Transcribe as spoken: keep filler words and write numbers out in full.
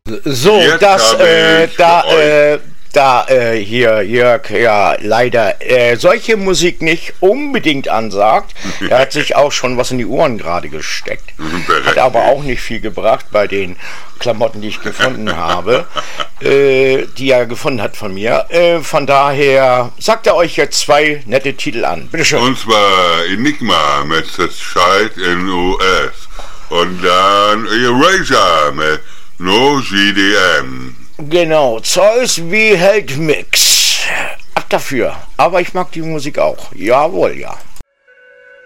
So, Jetzt das, habe äh, ich da, für euch- äh, da, äh, hier, Jörg, ja, leider, äh, solche Musik nicht unbedingt ansagt. Er hat sich auch schon was in die Ohren gerade gesteckt. Hat aber auch nicht viel gebracht bei den Klamotten, die ich gefunden habe, äh, die er gefunden hat von mir. Äh, von daher sagt er euch jetzt zwei nette Titel an. Bitteschön. Und zwar Enigma mit The Child in U S und dann Erasure mit No G D M. Genau, Zeus wie Held Mix. Ab dafür. Aber ich mag die Musik auch. Jawohl, ja.